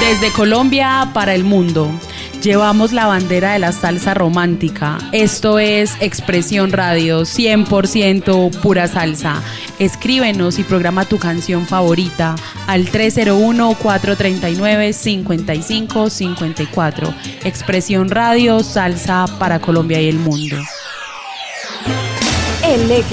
Desde Colombia para el mundo, llevamos la bandera de la salsa romántica. Esto es Expresión Radio, 100% pura salsa. Escríbenos y programa tu canción favorita al 301-439-5554. Expresión Radio, salsa para Colombia y el mundo. El eje